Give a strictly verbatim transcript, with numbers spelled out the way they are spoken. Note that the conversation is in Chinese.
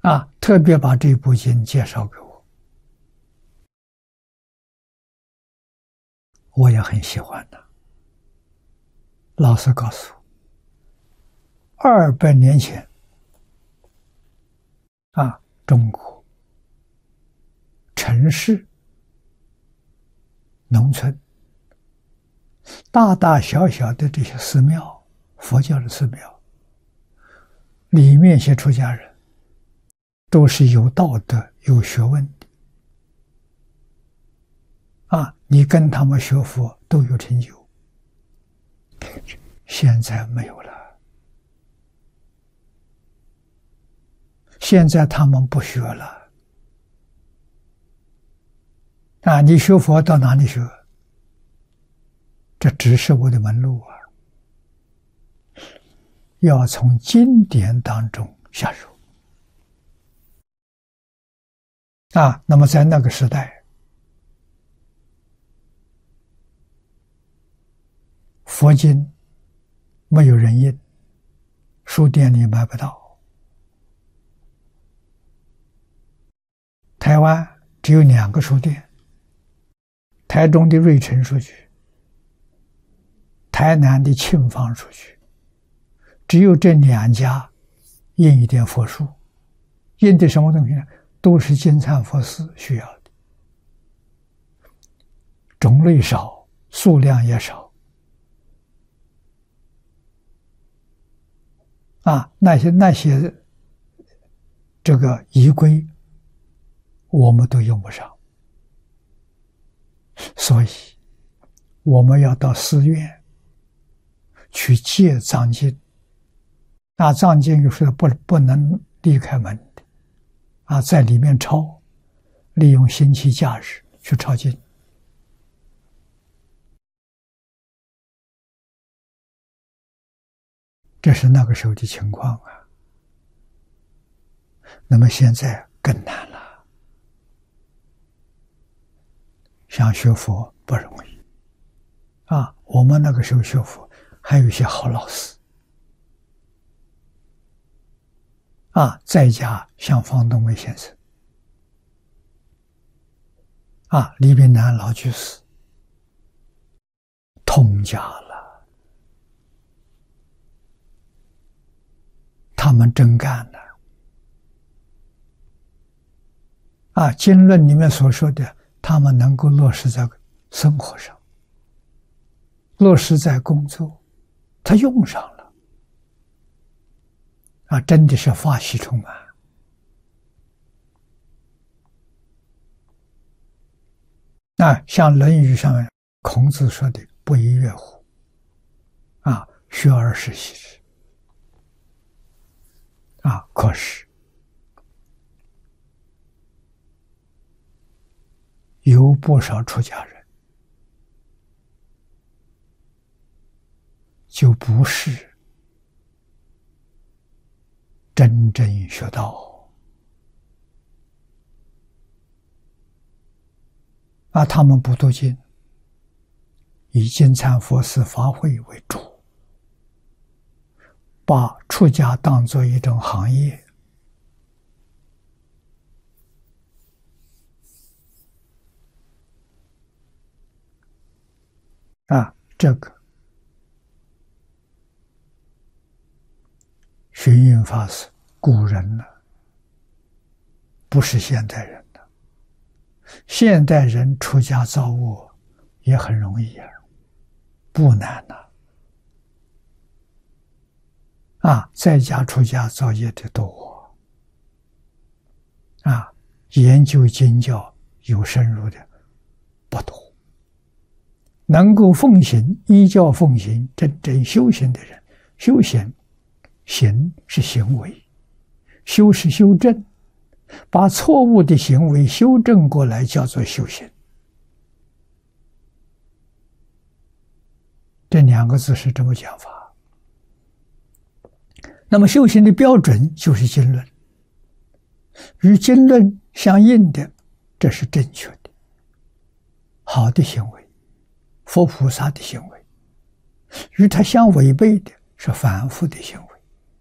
啊，特别把这部经介绍给我，我也很喜欢的。老师告诉我，二百年前啊，中国城市、农村，大大小小的这些寺庙，佛教的寺庙，里面些出家人都是有道德、有学问的啊！你跟他们学佛都有成就。现在没有了，现在他们不学了啊！你学佛到哪里学？这只是我的门路啊！要从经典当中下手啊！那么在那个时代，佛经没有人印，书店里买不到。台湾只有两个书店，台中的瑞诚书局，台南的庆芳书局，只有这两家印一点佛书，印的什么东西呢？都是金忏佛寺需要的，种类少，数量也少。啊，那些那些这个仪规，我们都用不上，所以我们要到寺院去借藏经。那藏经有时候不不能离开门的，啊，在里面抄，利用星期假日去抄经。这是那个时候的情况啊。那么现在更难了，想学佛不容易啊。我们那个时候学佛还有一些好老师啊，在家像方东梅先生啊，李炳南老居士通家了，他们真干了啊！经论里面所说的，他们能够落实在生活上，落实在工作，他用上了啊！真的是法喜充满啊！像《论语》上面孔子说的“不亦乐乎”啊，学而时习之啊！可是有不少出家人就不是真正学道啊，他们不读经，以金忏佛寺法会为主，把出家当作一种行业啊，这个玄云法师古人了，不是现代人的。现代人出家造恶也很容易啊，不难呐。啊，在家出家造业的多啊，研究经教有深入的不多。能够奉行依教奉行真正修行的人，修行行是行为，修是修正，把错误的行为修正过来叫做修行。这两个字是这么讲法。那么修行的标准就是经论，与经论相应的，这是正确的好的行为，佛菩萨的行为；与它相违背的是反复的行为。